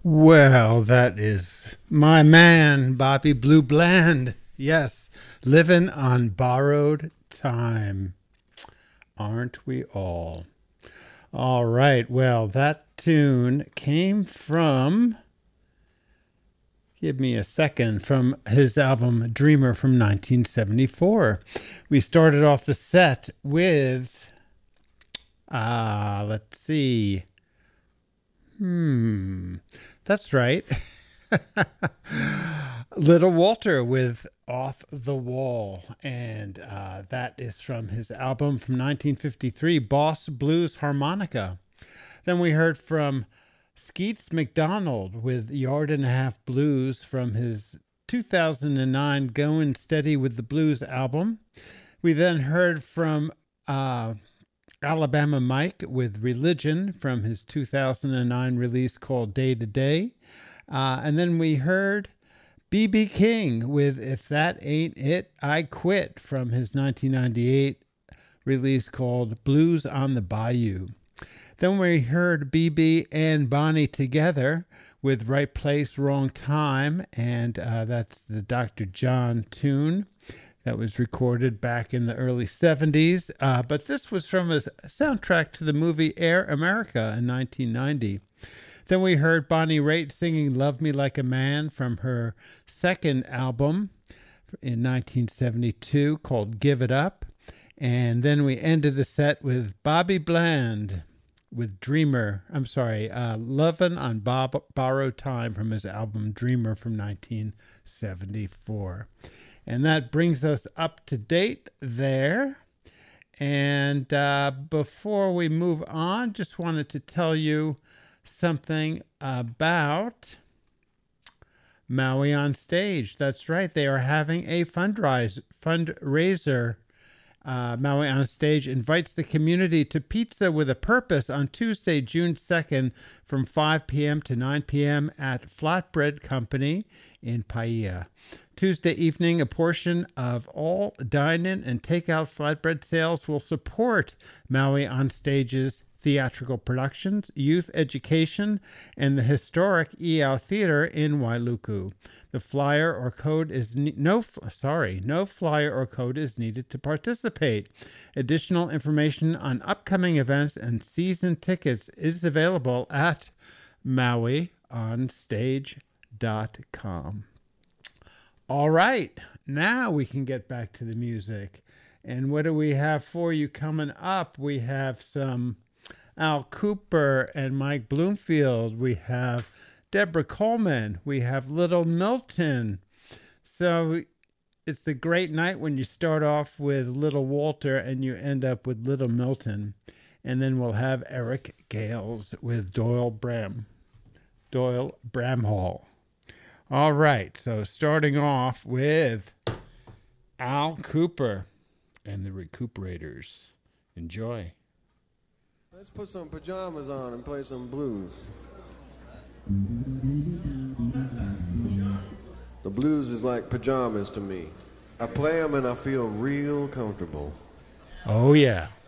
Well, that is my man, Bobby Blue Bland. Yes, living on borrowed time. Aren't we all? All right. Well, that tune came from, give me a second, from his album Dreamer from 1974. We started off the set with, let's see. That's right. Little Walter with Off the Wall. And that is from his album from 1953, Boss Blues Harmonica. Then we heard from Skeets McDonald with Yard and a Half Blues from his 2009 Going Steady with the Blues album. We then heard from Alabama Mike with Religion from his 2009 release called Day to Day. And then we heard B.B. King with If That Ain't It, I Quit from his 1998 release called Blues on the Bayou. Then we heard B.B. and Bonnie together with Right Place, Wrong Time, and that's the Dr. John tune that was recorded back in the early 70s. But this was from a soundtrack to the movie Air America in 1990. Then we heard Bonnie Raitt singing Love Me Like a Man from her second album in 1972 called Give It Up. And then we ended the set with Bobby Bland with Dreamer. Lovin' on Borrowed Time from his album Dreamer from 1974. And that brings us up to date there. And before we move on, just wanted to tell you something about Maui on Stage. That's right. They are having a fundraiser. Maui on Stage invites the community to Pizza with a Purpose on Tuesday, June 2nd from 5 p.m. to 9 p.m. at Flatbread Company in Paia. Tuesday evening, a portion of all dine-in and takeout flatbread sales will support Maui on Stage's theatrical productions, youth education, and the historic Iao Theater in Wailuku. The flyer or code is no flyer or code is needed to participate. Additional information on upcoming events and season tickets is available at mauionstage.com. All right, now we can get back to the music. And what do we have for you coming up? We have some Al Cooper and Mike Bloomfield. We have Deborah Coleman. We have Little Milton. So it's a great night when you start off with Little Walter and you end up with Little Milton. And then we'll have Eric Gales with Doyle Bramhall. All right, so starting off with Al Cooper and the Recuperators. Enjoy. Let's put some pajamas on and play some blues. The blues is like pajamas to me. I play them and I feel real comfortable. Oh, yeah.